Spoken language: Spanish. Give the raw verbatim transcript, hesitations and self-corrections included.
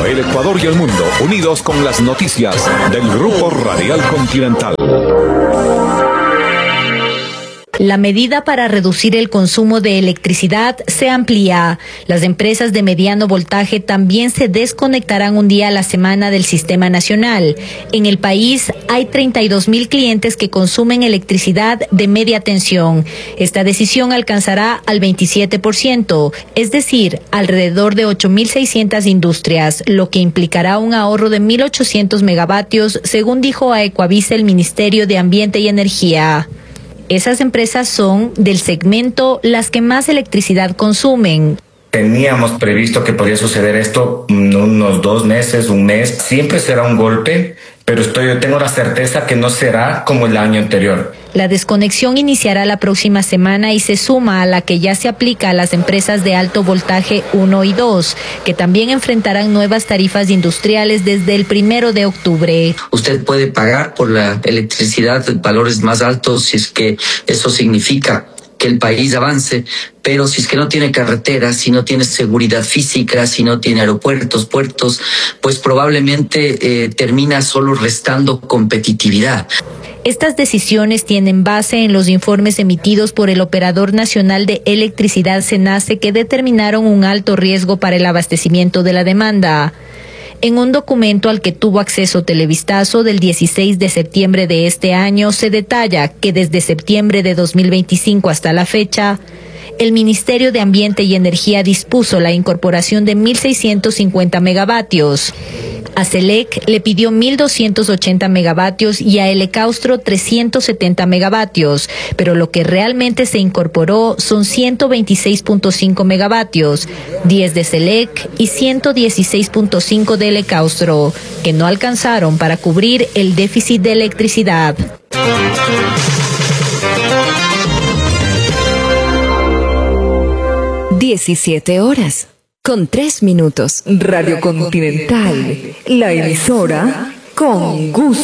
El Ecuador y el mundo unidos con las noticias del Grupo Radial Continental. La medida para reducir el consumo de electricidad se amplía. Las empresas de mediano voltaje también se desconectarán un día a la semana del sistema nacional. En el país hay treinta y dos mil clientes que consumen electricidad de media tensión. Esta decisión alcanzará al veintisiete por ciento, es decir, alrededor de ocho mil seiscientas industrias, lo que implicará un ahorro de mil ochocientos megavatios, según dijo a Ecuavisa el Ministerio de Ambiente y Energía. Esas empresas son del segmento las que más electricidad consumen. Teníamos previsto que podía suceder esto en unos dos meses, un mes. Siempre será un golpe, pero estoy, tengo la certeza que no será como el año anterior. La desconexión iniciará la próxima semana y se suma a la que ya se aplica a las empresas de alto voltaje uno y dos, que también enfrentarán nuevas tarifas industriales desde el primero de octubre. Usted puede pagar por la electricidad valores más altos si es que eso significa que el país avance, pero si es que no tiene carreteras, si no tiene seguridad física, si no tiene aeropuertos, puertos, pues probablemente eh, termina solo restando competitividad. Estas decisiones tienen base en los informes emitidos por el Operador Nacional de Electricidad SENACE, que determinaron un alto riesgo para el abastecimiento de la demanda. En un documento al que tuvo acceso Televistazo del dieciséis de septiembre de este año, se detalla que desde septiembre de dos mil veinticinco hasta la fecha, el Ministerio de Ambiente y Energía dispuso la incorporación de mil seiscientos cincuenta megavatios. A CELEC le pidió mil doscientos ochenta megavatios y a Elecaustro trescientos setenta megavatios, pero lo que realmente se incorporó son ciento veintiséis punto cinco megavatios, diez de CELEC y ciento dieciséis punto cinco de Elecaustro, que no alcanzaron para cubrir el déficit de electricidad. diecisiete horas. Con tres minutos. Radio Continental, la emisora con gusto.